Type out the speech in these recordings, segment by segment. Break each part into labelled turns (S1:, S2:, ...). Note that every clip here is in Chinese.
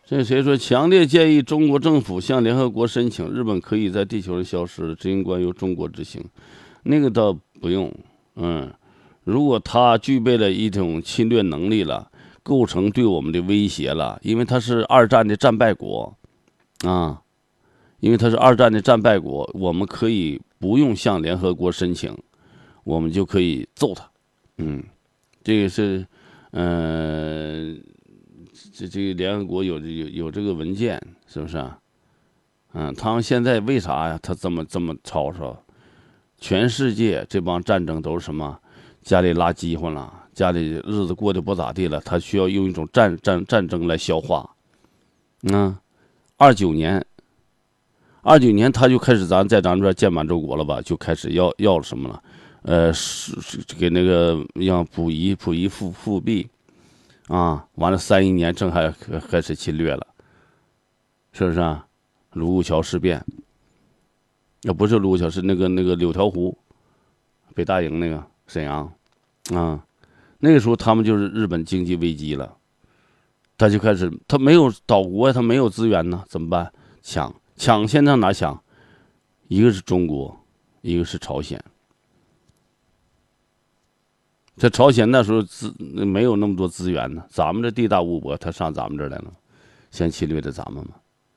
S1: 这谁说强烈建议中国政府向联合国申请，日本可以在地球上消失，执行官由中国执行。那个倒不用，如果他具备了一种侵略能力了，构成对我们的威胁了，因为他是二战的战败国，因为他是二战的战败国，我们可以不用向联合国申请，我们就可以揍他。这个是，这个联合国有这个文件，是不是啊？他们现在为啥呀？他这么吵吵？全世界这帮战争都是什么？家里拉饥荒了，家里日子过得不咋地了，他需要用一种战争来消化。29年他就开始在咱们这建满洲国了吧？就开始要了什么了？给那个让溥仪复辟完了31年正还开始侵略了，是不是啊？卢沟桥事变，不是卢沟桥，是那个柳条湖，北大营那个沈阳，那个时候他们就是日本经济危机了，他就开始，他没有岛国，他没有资源呢，怎么办？抢，现在哪抢？一个是中国，一个是朝鲜。这朝鲜那时候没有那么多资源呢，咱们这地大物博，他上咱们这儿来了，先侵略的咱们嘛。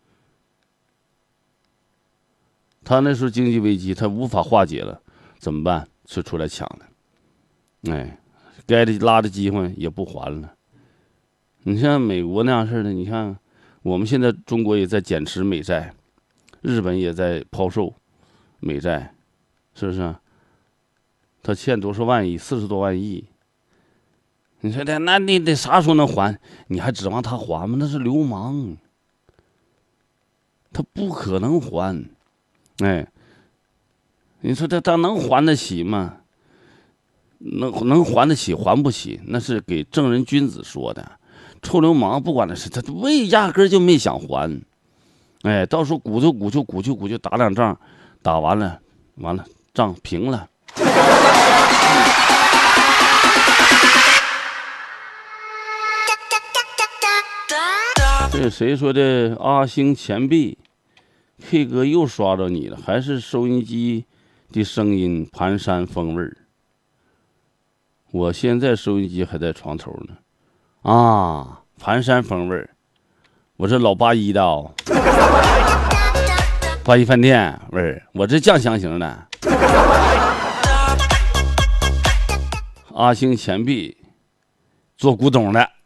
S1: 他那时候经济危机，他无法化解了，怎么办？就出来抢了，该拉的饥荒也不还了。你像美国那样似的，你看我们现在中国也在减持美债，日本也在抛售美债，是不是啊？他欠多少万亿，40多万亿。你说那你得啥时候能还？你还指望他还吗？那是流氓，他不可能还。你说他能还得起吗？能还得起，还不起，那是给正人君子说的。臭流氓不管的是，他压根就没想还。到时候鼓就打两仗，打完了仗平了。这谁说的？阿星钱币 K 哥又刷着你了，还是收音机的声音蹒跚风味儿。我现在收音机还在床头呢，蹒跚风味儿。我这老81的81饭店味儿，我这酱香型的。阿星钱币做古董的。